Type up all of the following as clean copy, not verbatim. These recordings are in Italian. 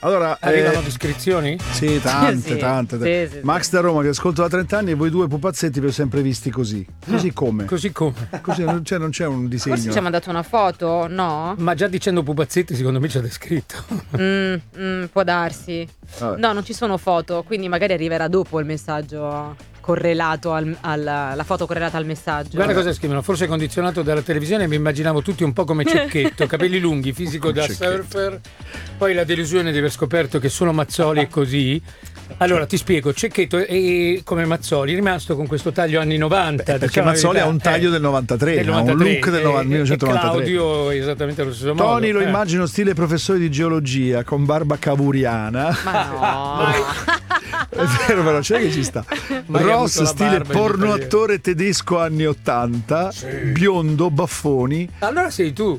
Allora, arrivano descrizioni? Sì, tante. Sì. Max da Roma che ascolto da 30 anni e voi due pupazzetti vi ho sempre visti così. Così come? Così, non c'è un disegno. Forse ci ha mandato una foto, no? Ma già dicendo pupazzetti secondo me c'è descritto. Può darsi. Vabbè. No, non ci sono foto, quindi magari arriverà dopo il messaggio correlato la foto correlata al messaggio. Guarda cosa scrivono, forse condizionato dalla televisione mi immaginavo tutti un po' come Cecchetto, capelli lunghi, fisico da surfer, poi la delusione di aver scoperto che sono Mazzoli e così. Allora ti spiego, Cecchetto è come Mazzoli, è rimasto con questo taglio anni 90. Perché Mazzoli ha un taglio del 93, ha un look del 1993. Claudio è esattamente allo stesso modo. Tony lo immagino stile professore di geologia con barba cavuriana. Ma no. È vero, però c'è che ci sta. Ross stile porno attore tedesco anni 80, biondo, baffoni. Allora sei tu.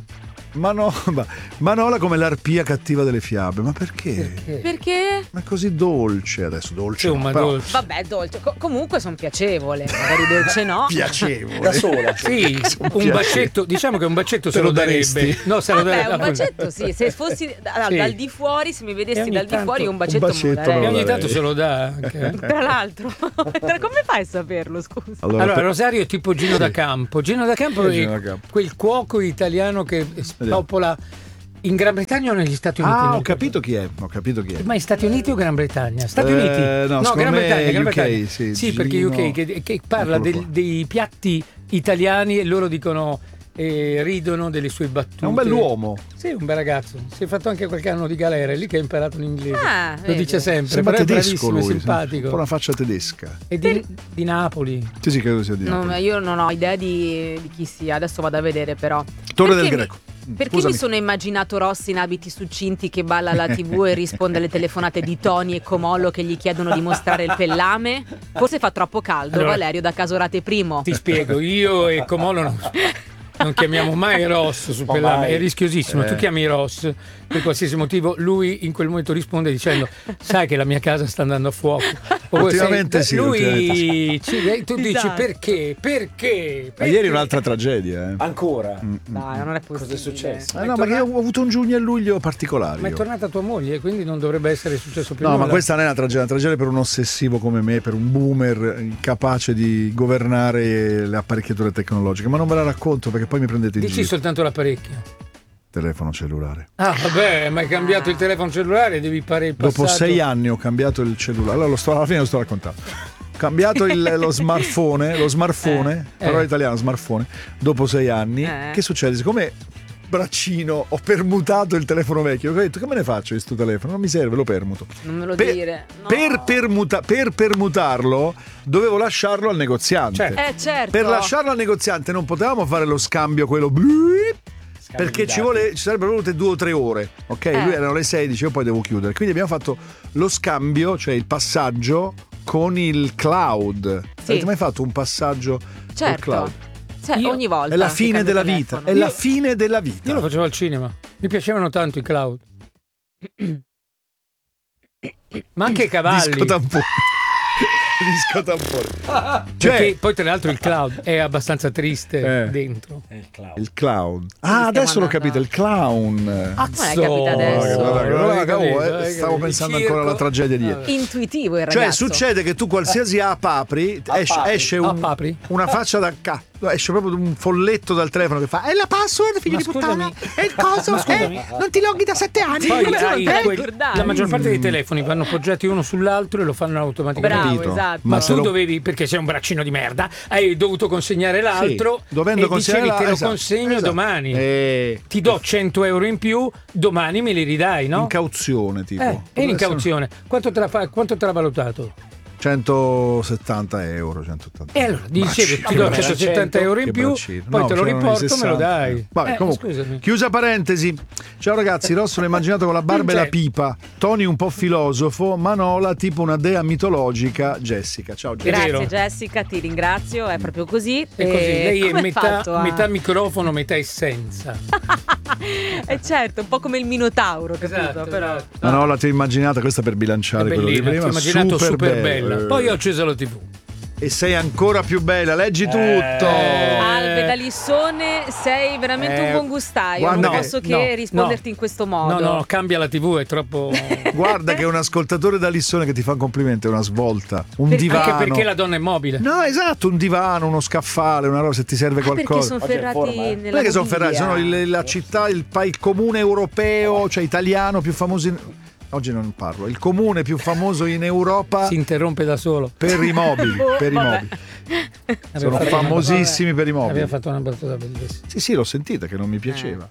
Manola come l'arpia cattiva delle fiabe. Ma perché? Perché? Ma è così dolce adesso, dolce. Ma però... dolce. Vabbè, dolce. Comunque sono piacevole. Magari dolce no. Piacevole. Da sola. Sì, un bacetto, diciamo che un bacetto se lo darebbe. No, se lo darebbe. Un bacetto sì, se fossi dal di fuori, se mi vedessi dal di fuori un bacetto me lo darei. E ogni tanto se lo dà anche. Tra l'altro. Come fai a saperlo, scusa? Allora Rosario è tipo Gino da Campo. Gino da Campo è quel cuoco italiano che spopola in Gran Bretagna o negli Stati Uniti? Ho capito chi è. Ma in Stati Uniti o Gran Bretagna? Stati Uniti? No, Gran Bretagna. UK, sì, perché UK che parla dei piatti italiani e loro dicono ridono delle sue battute. È un bell'uomo. Sì, un bel ragazzo. Si è fatto anche qualche anno di galera, è lì che ha imparato l'inglese. Lo dice sempre. Sembra però tedesco lui, simpatico. un po' una faccia tedesca. E di Napoli. Sì, credo sia di Napoli. No, io non ho idea di chi sia, adesso vado a vedere però. Torre del Greco. Perché mi sono immaginato Rossi in abiti succinti che balla alla TV e risponde alle telefonate di Tony e Comollo che gli chiedono di mostrare il pellame? Forse fa troppo caldo, allora, Valerio da Casorate Primo. Ti spiego, io e Comollo non chiamiamo mai Ross su Pellame, è rischiosissimo. Tu chiami Ross per qualsiasi motivo, lui in quel momento risponde dicendo: sai che la mia casa sta andando a fuoco. Ultimamente sì. Lui tu dici perché? Ma ieri un'altra tragedia. Ancora? Dai, non è possibile. Cosa è successo? No, ma io ho avuto un giugno e luglio particolari. Ma è tornata tua moglie, quindi non dovrebbe essere successo più. No, ma questa non è una tragedia per un ossessivo come me, per un boomer incapace di governare le apparecchiature tecnologiche. Ma non ve la racconto perché poi mi prendete in giro. Dici soltanto l'apparecchio. Telefono cellulare. Ah, vabbè, ma hai cambiato il telefono cellulare, devi fare il passaggio. Dopo 6 anni ho cambiato il cellulare. Allora alla fine lo sto raccontando. Ho cambiato lo smartphone, parola italiana, smartphone, dopo 6 anni. Che succede? Siccome braccino ho permutato il telefono vecchio, ho detto che me ne faccio di sto telefono? Non mi serve, lo permuto. Non me lo dire. No. Per permutarlo dovevo lasciarlo al negoziante. Certo. Per lasciarlo al negoziante non potevamo fare lo scambio quello perché ci sarebbero volute 2 o 3 ore, ok? Lui erano le 16, io poi devo chiudere. Quindi abbiamo fatto lo scambio, cioè il passaggio con il cloud. Sì. Avete mai fatto un passaggio col cloud? Ogni volta. È la fine della vita. È la fine della vita. Io lo facevo al cinema. Mi piacevano tanto i cloud. Ma anche i cavalli. Disco tampone. Cioè, poi tra l'altro il cloud è abbastanza triste dentro. Il clown. Adesso l'ho capito, il clown. Ma l'hai capito adesso? Stavo pensando ancora alla tragedia di ieri. Intuitivo il ragazzo. Cioè succede che tu qualsiasi app apri, esce una faccia da cazzo. Esce proprio un folletto dal telefono che fa: è la password, figlio di puttana, è il coso, non ti loghi da 7 anni. Poi la maggior parte dei telefoni vanno poggiati uno sull'altro e lo fanno automaticamente. Bravo, esatto. Ma tu dovevi, perché sei un braccino di merda, hai dovuto consegnare l'altro, dovendo consegnare te lo consegno domani. Ti do 100 euro in più, domani me li ridai, no? In cauzione, tipo. In cauzione. Quanto te l'ha valutato? 170 euro, 180. E allora dicevi ti do 170 euro in più, poi te lo riporto, me lo dai. Vabbè, comunque, scusami. Chiusa parentesi. Ciao ragazzi, Rosso l'ho immaginato con la barba e la pipa, Tony un po' filosofo, Manola tipo una dea mitologica, Jessica. Ciao Jessica. Grazie Jessica, ti ringrazio, è proprio così. È così, lei è metà microfono, metà essenza. E certo, un po' come il Minotauro, capito? Però. Manola ti ho immaginata, questa per bilanciare quello di prima, ti ho immaginato super bella. Poi ho acceso la TV. E sei ancora più bella, leggi tutto. Albe da Lissone, sei veramente un buon gustaio. Non posso che risponderti in questo modo. No, cambia la TV, è troppo. Guarda che è un ascoltatore da Lissone che ti fa un complimento, è una svolta. Un divano. Anche perché la donna è mobile. No, esatto, un divano, uno scaffale, una roba, se ti serve qualcosa. Perché sono ferrati nella Non è che sono mobilia. ferrati, sono la città, il comune europeo, cioè italiano più famoso. Oggi non parlo. Il comune più famoso in Europa si interrompe da solo per i mobili. Per i mobili. Sono famosissimi per i mobili. Abbiamo fatto una battuta bellissima. Sì, l'ho sentita che non mi piaceva.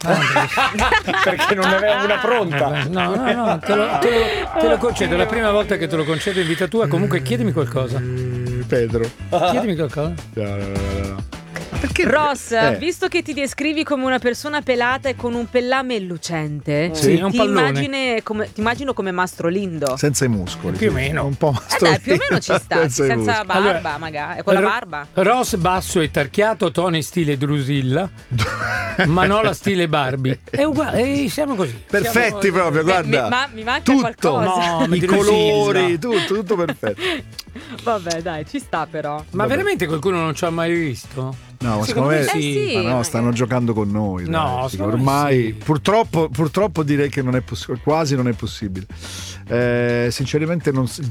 Perché non ne aveva una pronta. No, te lo concedo. La prima volta che te lo concedo in vita tua, comunque chiedimi qualcosa. Pedro. Chiedimi qualcosa. No. Perché? Ross, visto che ti descrivi come una persona pelata e con un pellame lucente, sì, un ti immagino come Mastro Lindo. Senza i muscoli. Più o meno. Un po' Mastro Lindo. Più o meno ci sta, senza barba allora, magari, con la barba. Ross basso e tarchiato, Tony stile Drusilla, Manola stile Barbie. È uguale, siamo così. Perfetti proprio, guarda. Mi manca tutto. qualcosa. No, i colori, tutto perfetto. Vabbè, dai, ci sta però. Ma veramente qualcuno non ci ha mai visto? No, secondo me sì. Ma no, stanno giocando con noi. No, dai. Ormai sì. purtroppo direi che non è quasi non è possibile. Sinceramente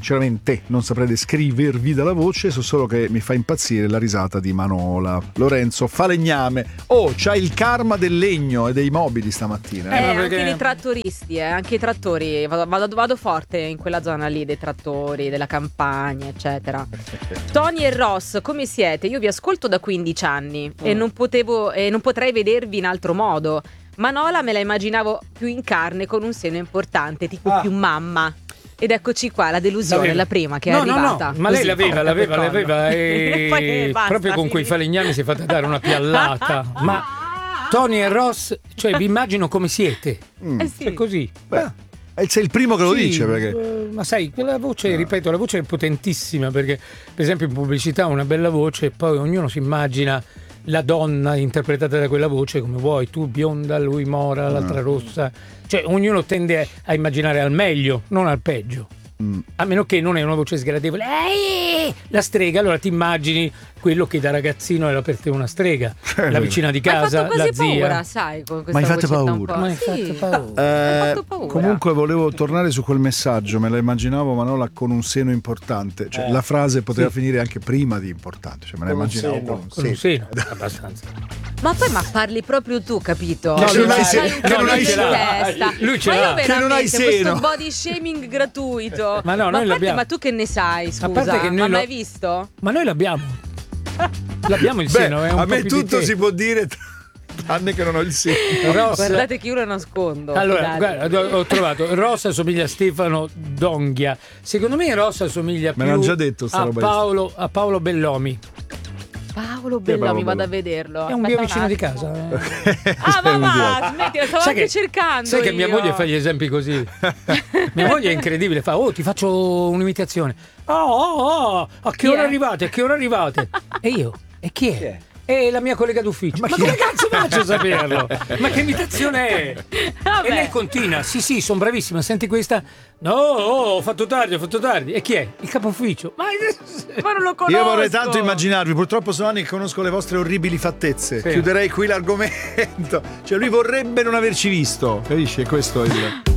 non saprei descrivervi dalla voce, so solo che mi fa impazzire la risata di Manola. Lorenzo Falegname. C'ha il karma del legno e dei mobili stamattina. Anche dei trattoristi, anche i trattori. Vado forte in quella zona lì dei trattori, della campagna, eccetera. Tony e Ross, come siete? Io vi ascolto da 15 anni e non potrei vedervi in altro modo. Manola me la immaginavo più in carne, con un seno importante, tipo più mamma. Ed eccoci qua, la delusione, la prima che è arrivata. No, ma lei l'aveva e proprio con quei falegnami si è fatta dare una piallata. Ma Tony e Ross, cioè vi immagino come siete. Sì. È così. Sei il primo che lo dice, perché ma sai, quella voce, ripeto, la voce è potentissima, perché per esempio in pubblicità una bella voce e poi ognuno si immagina la donna interpretata da quella voce come vuoi, tu bionda, lui mora, l'altra rossa, cioè ognuno tende a immaginare al meglio, non al peggio. A meno che non è una voce sgradevole. La strega, allora ti immagini quello che da ragazzino era per te una strega, la vicina di casa, la zia. Paura, sai, con questa mi hai fatto paura. Mi hai fatto paura. Comunque volevo tornare su quel messaggio, me la immaginavo Manola con un seno importante, cioè la frase poteva finire anche prima di importante, cioè me la immaginavo con un seno abbastanza. Ma poi parli proprio tu, capito? No, Cioè, non hai seno. Lui ce ma l'ha. io Che non hai veramente seno. questo body shaming gratuito. Ma no, noi l'abbiamo. Ma tu che ne sai, scusa? A parte che noi ma mai visto? Ma noi l'abbiamo. L'abbiamo il seno, è un a po' me più tutto di te. si può dire tranne che non ho il seno. Ross, guardate che io lo nascondo. allora, guarda, ho trovato Ross assomiglia a Stefano Donghia. Secondo me Ross assomiglia più l'hanno già detto sta a roba. a Paolo Bellomi. Paolo Bellomi, vado a vederlo. È un mio vicino di casa. Ma va, smetti, lo stavo anche cercando. Sai che io. mia moglie fa gli esempi così. Mia moglie è incredibile, fa ti faccio un'imitazione. A che ora arrivate? A che ora arrivate? E io? E chi è? È la mia collega d'ufficio. Ma come cazzo faccio a saperlo? Ma che imitazione è? Vabbè. E lei continua. Sì, sono bravissima. Senti questa. No, ho fatto tardi. E chi è? Il capo ufficio. Ma non lo conosco. Io vorrei tanto immaginarvi, purtroppo sono anni che conosco le vostre orribili fattezze. Sì. Chiuderei qui l'argomento. Cioè lui vorrebbe non averci visto, capisci? E questo è il